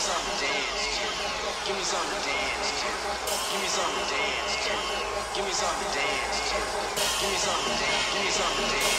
something to dance to. Give me something to dance to. Give me something to dance to. Give me something to dance to. Give me something to dance. Give me something to dance.